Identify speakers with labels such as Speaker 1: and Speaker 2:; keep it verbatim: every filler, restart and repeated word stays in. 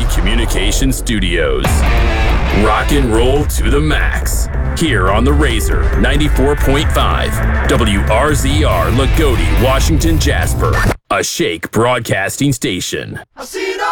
Speaker 1: Lagodi Communication Studios. Rock and roll to the max. Here on the Razor ninety-four point five, W R Z R Lagodi, Washington, Jasper. A Shake Broadcasting Station.
Speaker 2: I see the